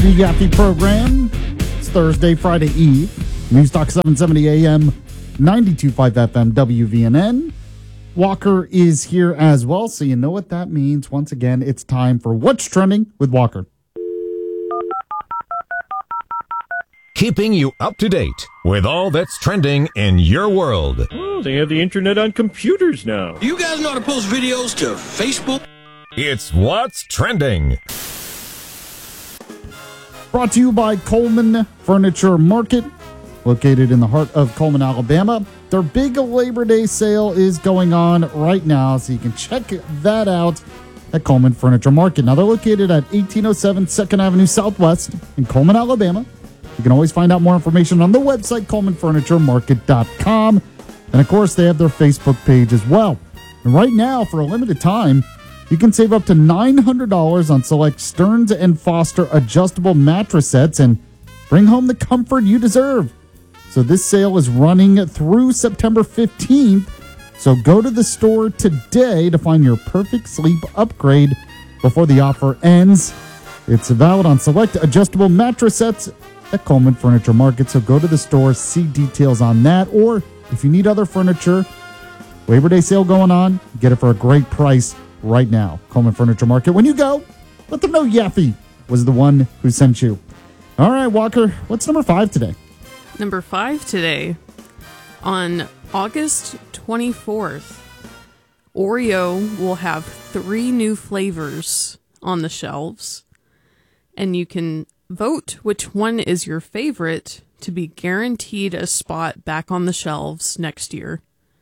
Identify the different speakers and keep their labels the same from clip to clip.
Speaker 1: The Yaffe program. It's Thursday, Friday Eve. News Talk 770 AM, 92.5 FM, WVNN. Walker is here as well, so you know what that means. Once again, it's time for What's Trending with Walker.
Speaker 2: Keeping you up to date with all that's trending in your world.
Speaker 3: Oh, they have the internet on computers now.
Speaker 4: You guys know how to post videos to Facebook?
Speaker 2: It's What's Trending.
Speaker 1: Brought to you by Coleman Furniture Market, located in the heart of Coleman, Alabama. Their big Labor Day sale is going on right now, so you can check that out at Coleman Furniture Market. Now, they're located at 1807 2nd Avenue Southwest in Coleman, Alabama. You can always find out more information on the website, ColemanFurnitureMarket.com. And, of course, they have their Facebook page as well. And right now, for a limited time, you can save up to $900 on select Stearns & Foster adjustable mattress sets and bring home the comfort you deserve. So this sale is running through September 15th. So go to the store today to find your perfect sleep upgrade before the offer ends. It's valid on select adjustable mattress sets at Coleman Furniture Market. So go to the store, see details on that. Or if you need other furniture, Labor Day sale going on, get it for a great price right now. Coleman Furniture Market. When you go, let them know Yaffe was the one who sent you. All right, Walker, what's number 5 today?
Speaker 5: Number 5 today, on August 24th, Oreo will have 3 new flavors on the shelves, and you can vote which one is your favorite to be guaranteed a spot back on the shelves next year.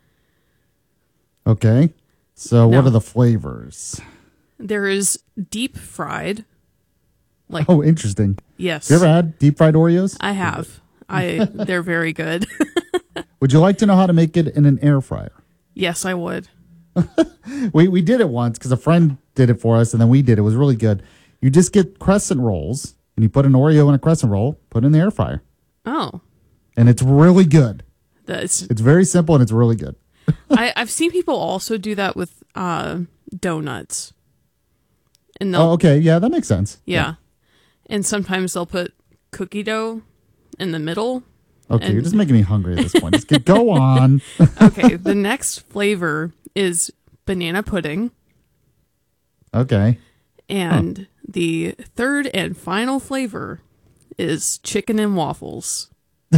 Speaker 1: Okay. So
Speaker 5: No.
Speaker 1: what are the flavors?
Speaker 5: There is deep fried.
Speaker 1: Oh, interesting.
Speaker 5: Yes.
Speaker 1: You ever had deep fried Oreos?
Speaker 5: I have. They're very good.
Speaker 1: Would you like to know how to make it in an air fryer?
Speaker 5: Yes, I would.
Speaker 1: We did it once because a friend did it for us, and then we did. It was really good. You just get crescent rolls, and you put an Oreo in a crescent roll, put it in the air fryer.
Speaker 5: Oh.
Speaker 1: And it's really good.
Speaker 5: That's
Speaker 1: It's very simple, and it's really good.
Speaker 5: I've seen people also do that with donuts. And they'll,
Speaker 1: Oh, okay. Yeah, that makes sense.
Speaker 5: yeah. And sometimes they'll put cookie dough in the middle.
Speaker 1: Okay,
Speaker 5: And-
Speaker 1: you're just making me hungry at this point. Go on.
Speaker 5: Okay, the next flavor is banana pudding.
Speaker 1: Okay.
Speaker 5: And the third and final flavor is chicken and waffles.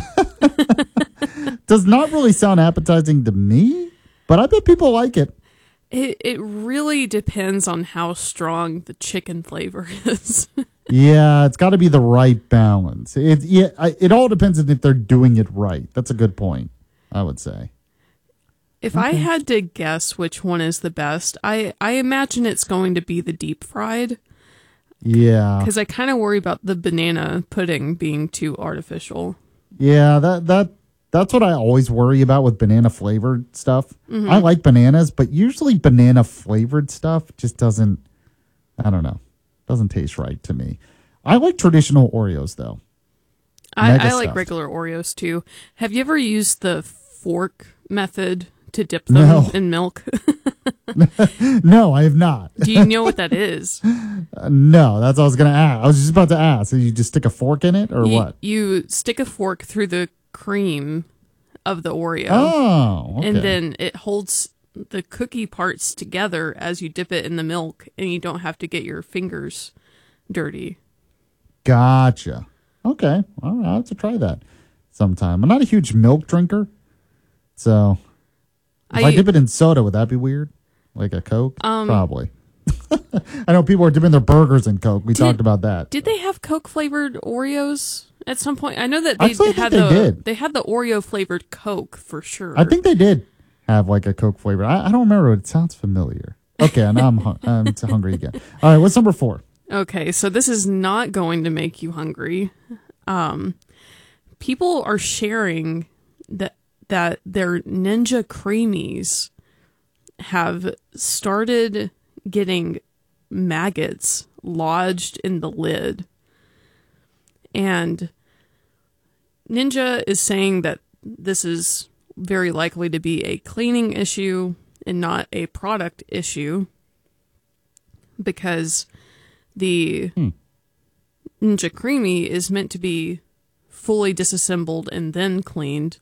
Speaker 1: Does not really sound appetizing to me, but I bet people like it.
Speaker 5: It really depends on how strong the chicken flavor is.
Speaker 1: Yeah, it's got to be the right balance. It all depends on if they're doing it right. That's a good point, I would say.
Speaker 5: If I had to guess which one is the best, I imagine it's going to be the deep fried.
Speaker 1: Yeah.
Speaker 5: Because I kind of worry about the banana pudding being too artificial.
Speaker 1: Yeah, that's what I always worry about with banana flavored stuff. I like bananas, but usually banana flavored stuff just doesn't taste right to me. I like traditional Oreos though.
Speaker 5: I like regular Oreos too. Have you ever used the fork method to dip them
Speaker 1: No.
Speaker 5: in milk?
Speaker 1: No, I have not.
Speaker 5: Do you know what that is?
Speaker 1: No, that's what I was going to ask. I was just about to ask. So you just stick a fork in it or what?
Speaker 5: You stick a fork through the cream of the Oreo.
Speaker 1: Oh, okay.
Speaker 5: And then it holds the cookie parts together as you dip it in the milk, and you don't have to get your fingers dirty.
Speaker 1: Gotcha. Okay. All right. I'll have to try that sometime. I'm not a huge milk drinker. So if I dip it in soda, would that be weird? Like a Coke? Probably. I know people are dipping their burgers in Coke. We talked about that.
Speaker 5: Did they have Coke flavored Oreos at some point? I know that
Speaker 1: Actually, I think they did.
Speaker 5: They had the Oreo flavored Coke for sure.
Speaker 1: I think they did have like a Coke flavor. I don't remember. It sounds familiar. Okay, now I'm hungry again. All right, what's number 4?
Speaker 5: Okay, so this is not going to make you hungry. People are sharing that their Ninja Creamies have started getting maggots lodged in the lid. And Ninja is saying that this is very likely to be a cleaning issue and not a product issue, because the Ninja Creamy is meant to be fully disassembled and then cleaned.